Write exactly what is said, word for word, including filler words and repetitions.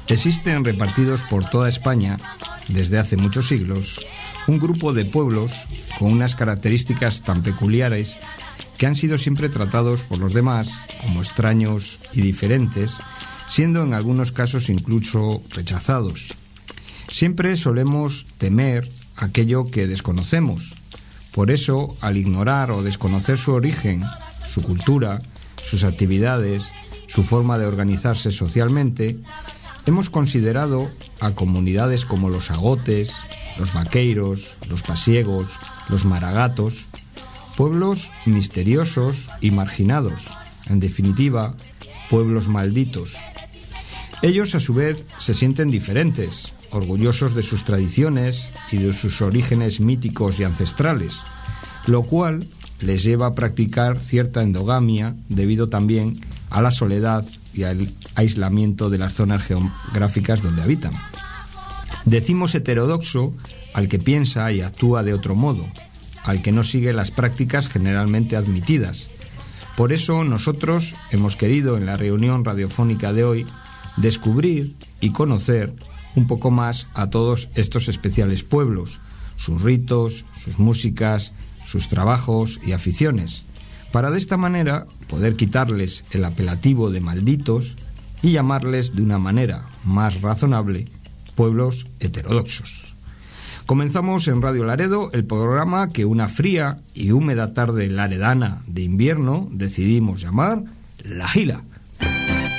Existen repartidos por toda España, desde hace muchos siglos, un grupo de pueblos con unas características tan peculiares que han sido siempre tratados por los demás como extraños y diferentes, siendo en algunos casos incluso rechazados. Siempre solemos temer aquello que desconocemos. Por eso, al ignorar o desconocer su origen, su cultura, sus actividades, su forma de organizarse socialmente, hemos considerado a comunidades como los agotes, los vaqueiros, los pasiegos, los maragatos, pueblos misteriosos y marginados, en definitiva, pueblos malditos. Ellos, a su vez, se sienten diferentes, orgullosos de sus tradiciones y de sus orígenes míticos y ancestrales, lo cual les lleva a practicar cierta endogamia debido también a la soledad y al aislamiento de las zonas geográficas donde habitan. Decimos heterodoxo al que piensa y actúa de otro modo, al que no sigue las prácticas generalmente admitidas. Por eso nosotros hemos querido en la reunión radiofónica de hoy descubrir y conocer un poco más a todos estos especiales pueblos, sus ritos, sus músicas, sus trabajos y aficiones, para de esta manera poder quitarles el apelativo de malditos y llamarles de una manera más razonable pueblos heterodoxos. Comenzamos en Radio Laredo el programa que una fría y húmeda tarde laredana de invierno decidimos llamar La Gila.